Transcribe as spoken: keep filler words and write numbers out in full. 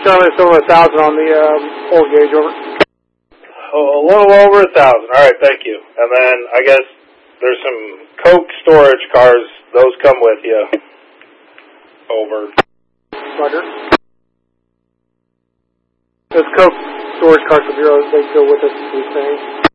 Charlie, it's over a thousand on the um, old gauge, over. Oh, a little over a thousand. All right, thank you. And then I guess there's some Coke storage cars. Those come with you. Over. Roger. Those Coke storage cars for Bureau, they go with us, these things.